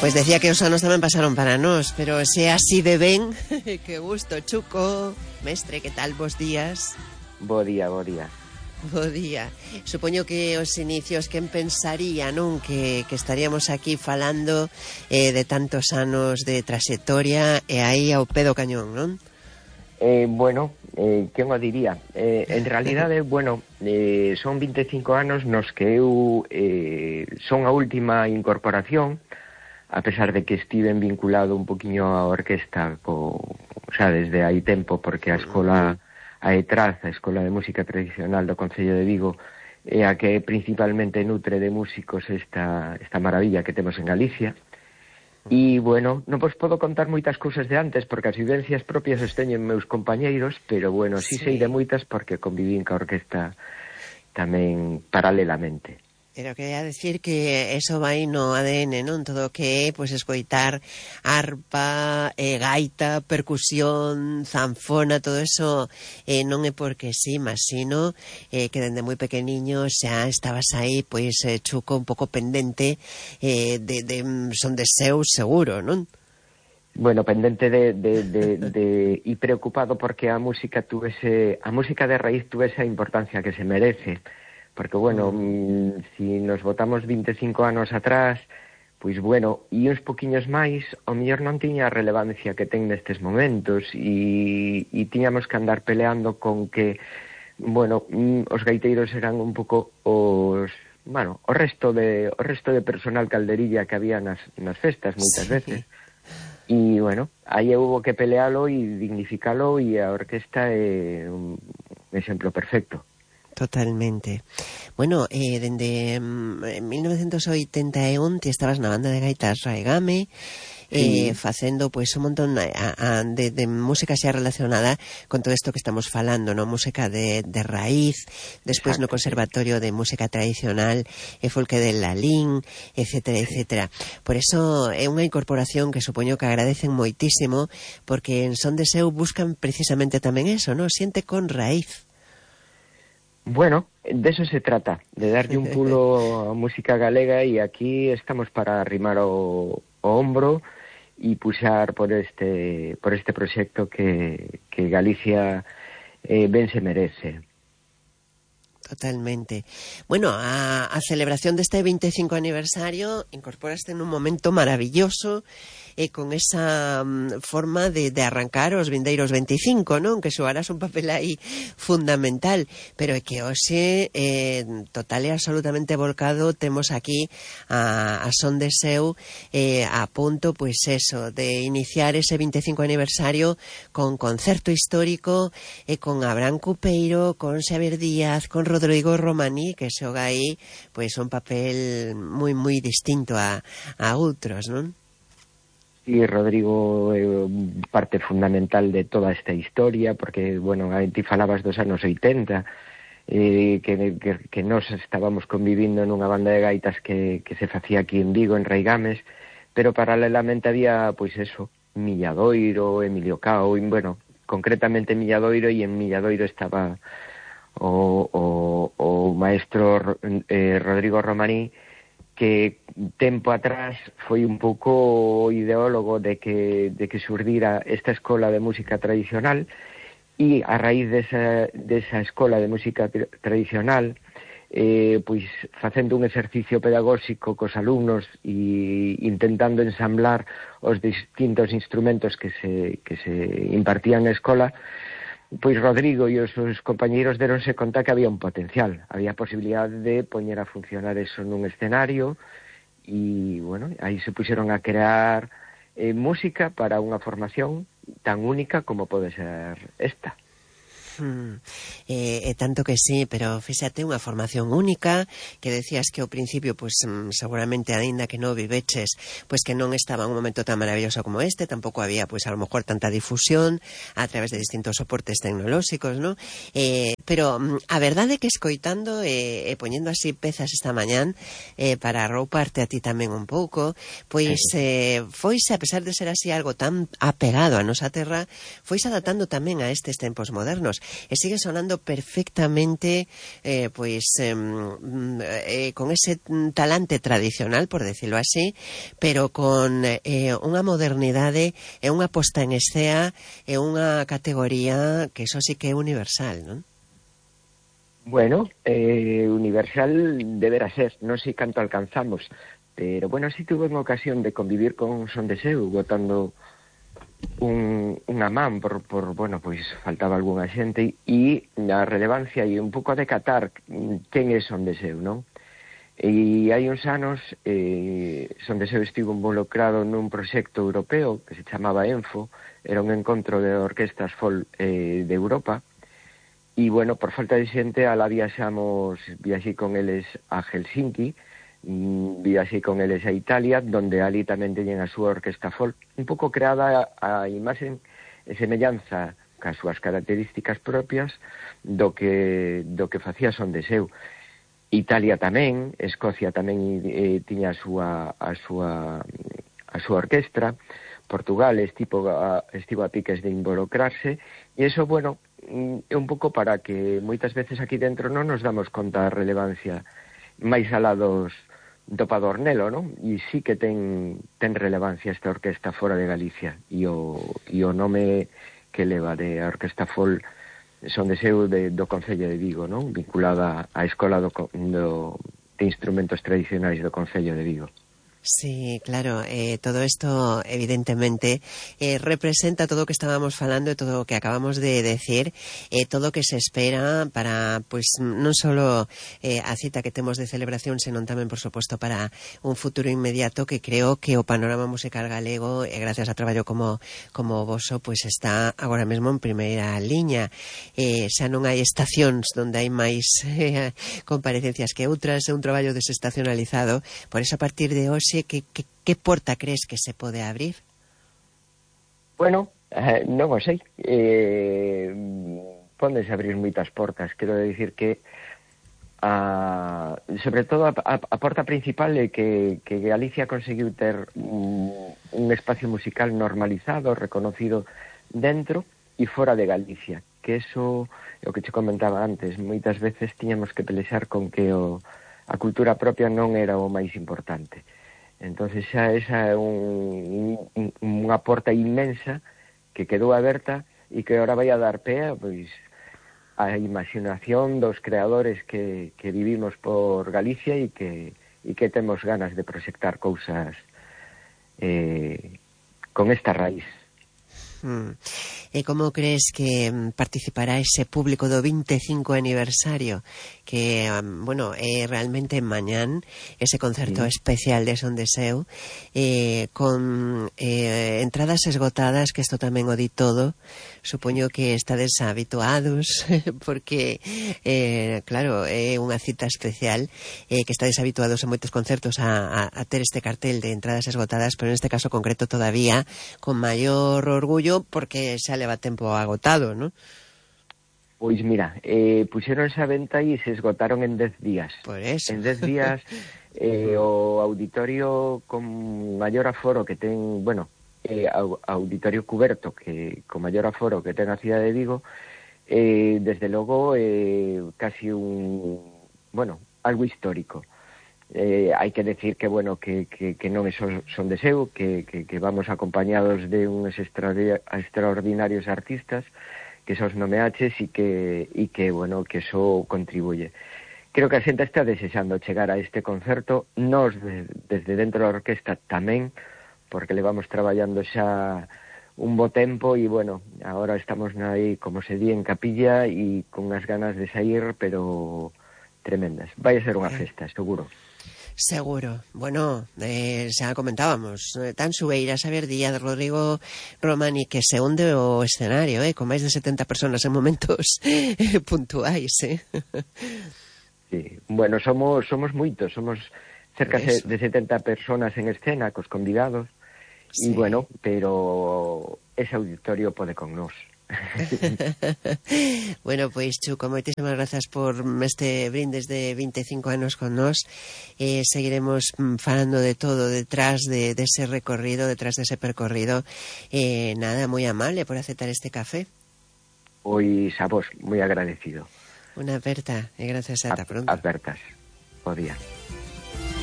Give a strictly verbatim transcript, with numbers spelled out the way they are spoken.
Pois decía que os anos tamén pasaron para nós, pero se así de ben, que gusto, Chuco. Mestre, que tal, bos días? Bo día, bo día. Bo día. Supoño que os inicios, quen pensaría, non? Que, que estaríamos aquí falando eh, de tantos anos de trayectoria e aí ao pé do cañón, non? Eh, bueno, eh, quen o diría? Eh, en realidade, bueno, eh, son vinte e cinco anos nos que eu eh, son a última incorporación, a pesar de que estiven vinculado un poquinho á orquesta co, xa desde hai tempo, porque a escola, a ETRAZ, a Escola de Música Tradicional do Concello de Vigo, é a que principalmente nutre de músicos esta, esta maravilla que temos en Galicia. E, bueno, non vos podo contar moitas cousas de antes, porque as vivencias propias os teñen meus compañeiros, pero, bueno, sí, sí sei de moitas porque convivín ca orquesta tamén paralelamente. Pero quería decir que eso vai no A D N, non? Todo o que é, pois, escoitar arpa, eh, gaita, percusión, zanfona, todo eso eh, non é porque sí, mas sino eh, que dende moi pequeniño xa estabas aí, pois, eh, Chuco, un pouco pendente eh, de, de son de seu seguro, non? Bueno, pendente de, de, de, de e preocupado porque a música tuvese, a música de raíz tuvese a importancia que se merece. Porque, bueno, mm. si nos botamos vinte e cinco anos atrás, pois, bueno, e uns poquiños máis, o mellor non tiña a relevancia que ten nestes momentos, e, e tiñamos que andar peleando con que, bueno, mm, os gaiteiros eran un pouco os, bueno, o resto de o resto de personal calderilla que había nas, nas festas, moitas sí. veces. E, bueno, aí houve que pelealo e dignificalo, e a orquesta é un exemplo perfecto. Totalmente. Bueno, eh, dende mm, mil novecentos oitenta e un ti estabas na banda de gaitas Raigame, eh, sí. facendo pois un montón a, a, de, de música xa relacionada con todo isto que estamos falando, no? Música de, de raíz, despois no Conservatorio de Música Tradicional e Folque de Lalín, etcétera, etcétera. Por eso é unha incorporación que supoño que agradecen moitísimo, porque en Son de Seu buscan precisamente tamén eso, no? Xente con raíz. Bueno, de eso se trata, de darlle un pulo a música galega, e aquí estamos para arrimar o, o hombro e puxar por este por este proxecto que, que Galicia eh, ben se merece. Totalmente. Bueno, a, a celebración deste vinte e cinco aniversario incorporaste nun momento maravilloso e eh, con esa um, forma de, de arrancar os vindeiros vinte e cinco, non? Que xogarás un papel aí fundamental, pero é que hoxe eh, total e absolutamente volcado temos aquí a, a Son de Seu eh, a punto, pois eso, de iniciar ese vinte e cinco aniversario con concerto histórico e eh, con Abraham Cupeiro, con Xavier Díaz, con Rodrigo Romaní, que xoga aí pois un papel moi moi distinto a, a outros, non? Sí, Rodrigo é parte fundamental de toda esta historia, porque, bueno, ti falabas dos anos oitenta, eh, que, que, que nós estábamos convivindo nunha banda de gaitas que, que se facía aquí en Vigo, en Raigames, pero paralelamente había, pois eso, Milladoiro, Emilio Cao, e, bueno, concretamente Milladoiro, e en Milladoiro estaba o, o, o maestro eh, Rodrigo Romaní, que tempo atrás foi un pouco o ideólogo de que, de que xurdira esta escola de música tradicional, e a raíz desa, desa escola de música tra- tradicional, eh, pois facendo un exercicio pedagóxico cos alumnos e intentando ensamblar os distintos instrumentos que se, que se impartían na escola, pois Rodrigo e os seus compañeiros deronse conta que había un potencial, había posibilidade de poñer a funcionar eso nun escenario, e, bueno, aí se puxeron a crear eh, música para unha formación tan única como pode ser esta. Hmm. Eh, eh, tanto que sí, pero fíxate, unha formación única, que decías que ao principio, pois, pues, seguramente, aínda que non viveches, pois pues, que non estaba un momento tan maravilloso como este, tampouco había, pois, pues, a lo mejor tanta difusión a través de distintos soportes tecnolóxicos, ¿no? Eh, pero a verdade é que escoitando e, e poñendo así pezas esta mañán eh, para arrouparte a ti tamén un pouco, pois eh, foise, a pesar de ser así algo tan apegado a nosa terra, foise adaptando tamén a estes tempos modernos e sigue sonando perfectamente eh, pois eh, eh, con ese talante tradicional, por decirlo así, pero con eh, unha modernidade e unha posta en escena e unha categoría que eso sí que é universal, non? Bueno, eh, universal deberá ser, non sei canto alcanzamos, pero bueno, si tuve unha ocasión de convivir con Son de Seu, botando un, unha man por, por, bueno, pois faltaba algunha xente, e a relevancia e un pouco a decatar quen é Son de Seu, non? E hai uns anos eh, Son de Seu estivo involucrado nun proxecto europeo que se chamaba ENFO, era un encontro de orquestas folk eh, de Europa. E, bueno, por falta de xente, alá viaxamos, viaxei con eles a Helsinki, viaxei con eles a Italia, donde ali tamén teñen a súa orquesta folk, un pouco creada a imaxen e semellanza cas súas características propias do que, do que facía Son de Seu. Italia tamén, Escocia tamén eh, tiña a súa, a súa, a súa orquestra, Portugal estivo a, estivo a piques de involucrarse, e iso, bueno, é un pouco para que moitas veces aquí dentro non nos damos conta da relevancia máis alá dos do Padornelo, non? E sí que ten ten relevancia esta orquesta fora de Galicia, e o, e o nome que leva de a Orquesta Folk Son de Seu de, do Concello de Vigo, non? Vinculada á Escola do, do, de Instrumentos Tradicionais do Concello de Vigo. Sí, claro, eh, todo esto evidentemente eh, representa todo o que estábamos falando e todo o que acabamos de decir, eh, todo o que se espera para, pues, non solo eh, a cita que temos de celebración, senón tamén, por suposto, para un futuro inmediato que creo que o panorama musical galego, e eh, gracias a traballo como, como voso, pues está agora mesmo en primeira liña. Eh, xa non hai estacións donde hai máis eh, comparecencias que outras, é un traballo desestacionalizado, por eso a partir de hoxe Que, que, que porta crees que se pode abrir? Bueno, eh, non o sei. Eh, póndense abrir moitas portas. Quero dicir que a, sobre todo a, a, a porta principal é que, que Galicia conseguiu ter un, un espacio musical normalizado, reconocido dentro e fora de Galicia. Que eso é o que che comentaba antes. Moitas veces tiñamos que pelexar con que o, a cultura propia non era o máis importante. Entonces xa esa é un, un, unha porta inmensa que quedou aberta e que ahora vai a dar pé pois, a imaginación dos creadores que, que vivimos por Galicia e que, e que temos ganas de proxectar cousas eh, con esta raíz. Mm. E como crees que participará ese público do vinte e cinco aniversario que, um, bueno, é realmente mañán ese concerto sí. especial de Son de Seu eh, con eh, entradas esgotadas, que isto tamén o di todo, supoño que estades habituados porque eh, claro, é unha cita especial eh, que estades habituados a moitos concertos a, a, a ter este cartel de entradas esgotadas, pero en este caso concreto todavía con maior orgullo porque xa leva tempo agotado, non? Pois mira, eh, puxeronse a venta e se esgotaron en dez días. Por eso. En dez días eh, o auditorio con maior aforo que ten, bueno, eh, auditorio cuberto que con maior aforo que ten a cidade de Vigo, eh, desde logo eh, casi un, bueno, algo histórico. Eh, hai que decir que, bueno, que, que, que non é Son de Seu, que, que, que vamos acompañados de uns extraordinarios artistas que sos nomeaches e que, e que, bueno, que eso contribuye. Creo que a xente está desexando chegar a este concerto, nos de, desde dentro da orquesta tamén, porque le vamos traballando xa un bo tempo e, bueno, agora estamos aí, como se di, en capilla e con as ganas de sair, pero tremendas. Vai a ser unha festa, seguro. Seguro. Bueno, eh, xa comentábamos, eh, tan Sueira, Xavier Díaz, Rodrigo Romani, que se hunde o escenario, eh, con máis de setenta personas en momentos eh, puntuais, eh. Sí, bueno, somos somos moitos, somos cerca de setenta personas en escena, cos convidados, sí. E bueno, pero ese auditorio pode con nós. Bueno, pois Chuco, moitísimas grazas por este brindes de veinticinco anos con nós. Eh, seguiremos falando de todo detrás de, de ese recorrido, detrás de ese percorrido. Eh, nada, moi amable por aceptar este café. Pois a vos, moi agradecido. Unha aperta e gracias, ata pronto. Apertas, bo día.